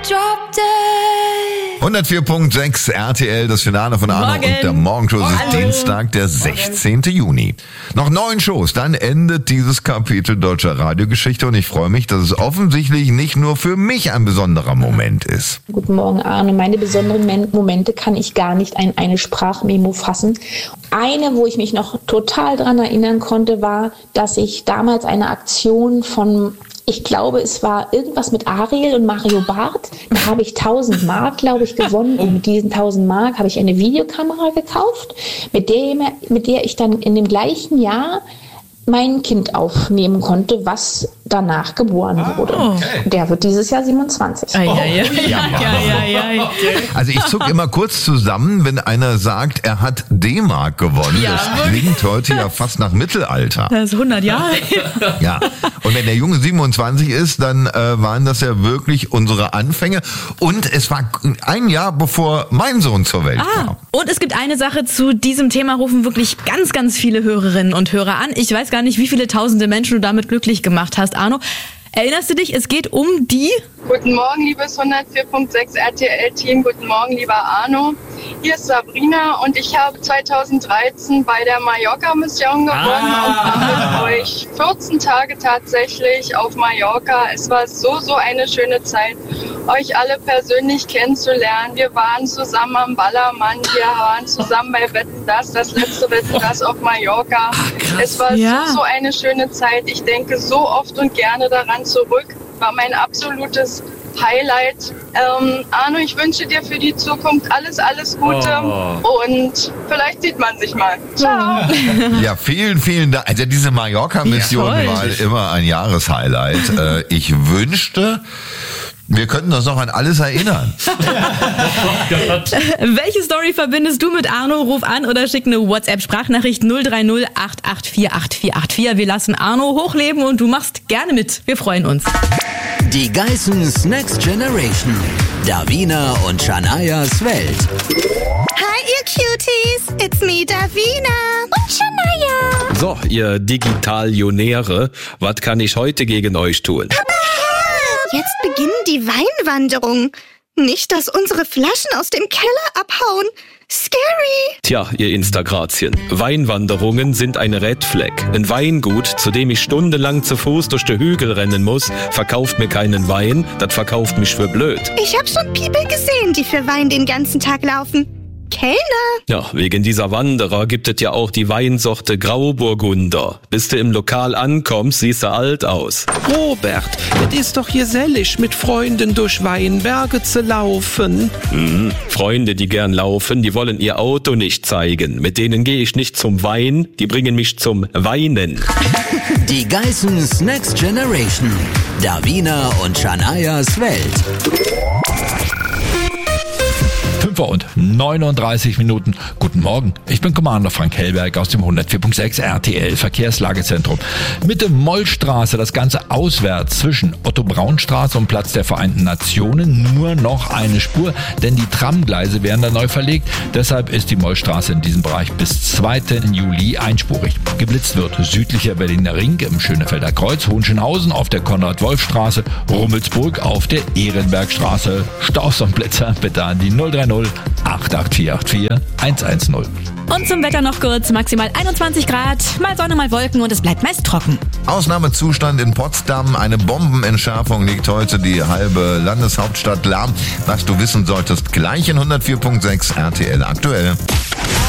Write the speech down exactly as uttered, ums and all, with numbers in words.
hundertvier Komma sechs R T L, das Finale von Arno Morgen. und der Morgenshow. Es ist Hallo. Dienstag, der sechzehnten Juni. Noch neun Shows, dann endet dieses Kapitel deutscher Radiogeschichte und ich freue mich, dass es offensichtlich nicht nur für mich ein besonderer Moment ist. Guten Morgen, Arno. Meine besonderen Men- Momente kann ich gar nicht in eine Sprachmemo fassen. Eine, wo ich mich noch total dran erinnern konnte, war, dass ich damals eine Aktion von, ich glaube, es war irgendwas mit Ariel und Mario Barth. Da habe ich tausend Mark, glaube ich, gewonnen. Und mit diesen tausend Mark habe ich eine Videokamera gekauft, mit der, mit der ich dann in dem gleichen Jahr mein Kind aufnehmen konnte, was danach geboren wurde. okay. Der wird dieses Jahr siebenundzwanzig. Ei, ei, ei. Ja, Ei, ei, ei. Also ich zuck immer kurz zusammen, wenn einer sagt, er hat D-Mark gewonnen. Ja, das wirklich. klingt heute ja fast nach Mittelalter. Das ist hundert Jahre. Ja, und wenn der Junge siebenundzwanzig ist, dann äh, waren das ja wirklich unsere Anfänge. Und es war ein Jahr, bevor mein Sohn zur Welt Ah, kam. und es gibt eine Sache, zu diesem Thema rufen wirklich ganz, ganz viele Hörerinnen und Hörer an. Ich weiß gar nicht, wie viele tausende Menschen du damit glücklich gemacht hast, Arno. Erinnerst du dich, es geht um die... Guten Morgen, liebes hundertvier Komma sechs R T L-Team. Guten Morgen, lieber Arno. Hier ist Sabrina und ich habe zweitausenddreizehn bei der Mallorca-Mission gewonnen Ah. und war mit euch vierzehn Tage tatsächlich auf Mallorca. Es war so, so eine schöne Zeit, euch alle persönlich kennenzulernen. Wir waren zusammen am Ballermann, wir waren zusammen bei Wetten, das, das letzte Wetten, das auf Mallorca. Es war Ja. so, so eine schöne Zeit. Ich denke so oft und gerne daran zurück. War mein absolutes Highlight. Ähm, Arno, ich wünsche dir für die Zukunft alles, alles Gute Oh. und vielleicht sieht man sich mal. Ciao. Ja, vielen, vielen Dank. Also diese Mallorca-Mission Ja, toll. war immer ein Jahreshighlight. Äh, ich wünschte, wir könnten uns noch an alles erinnern. Welche Story verbindest du mit Arno? Ruf an oder schick eine WhatsApp-Sprachnachricht null drei null acht acht vier acht vier acht vier. Wir lassen Arno hochleben und du machst gerne mit. Wir freuen uns. Die Geissens Next Generation. Davina und Shanayas Welt. Hi, ihr Cuties. It's me, Davina. Und Shania. So, ihr Digitalionäre, was kann ich heute gegen euch tun? Jetzt beginnen die Weinwanderungen. Nicht, dass unsere Flaschen aus dem Keller abhauen. Scary. Tja, ihr Instagrazien. Weinwanderungen sind eine Red Flag. Ein Weingut, zu dem ich stundenlang zu Fuß durch die Hügel rennen muss, verkauft mir keinen Wein, das verkauft mich für blöd. Ich hab schon People gesehen, die für Wein den ganzen Tag laufen. Kellner. Ja, wegen dieser Wanderer gibt es ja auch die Weinsorte Grauburgunder. Bis du im Lokal ankommst, siehst du alt aus. Robert, es ist doch gesellig, mit Freunden durch Weinberge zu laufen. Hm, Freunde, die gern laufen, die wollen ihr Auto nicht zeigen. Mit denen gehe ich nicht zum Wein, die bringen mich zum Weinen. Die Geissens Next Generation. Davina und Shanayas Welt. fünf Uhr und neununddreißig Minuten. Guten Morgen, ich bin Commander Frank Hellberg aus dem hundertvier Komma sechs R T L Verkehrslagezentrum. Mitte Mollstraße, das Ganze auswärts zwischen Otto-Braun-Straße und Platz der Vereinten Nationen nur noch eine Spur, denn die Tramgleise werden da neu verlegt. Deshalb ist die Mollstraße in diesem Bereich bis zweiten Juli einspurig. Geblitzt wird südlicher Berliner Ring im Schönefelder Kreuz, Hohenschönhausen auf der Konrad-Wolf-Straße, Rummelsburg auf der Ehrenbergstraße. Staus und Blitzer bitte an die null drei null acht acht vier acht vier eins eins null. Und zum Wetter noch kurz, maximal einundzwanzig Grad, mal Sonne, mal Wolken und es bleibt meist trocken. Ausnahmezustand in Potsdam. Eine Bombenentschärfung liegt heute die halbe Landeshauptstadt lahm. Was du wissen solltest, gleich in hundertvier Komma sechs R T L aktuell.